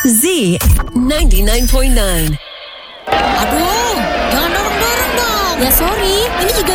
Z 99.9. Aduh, jangan dorong-dorong dong. Ya sorry, ini juga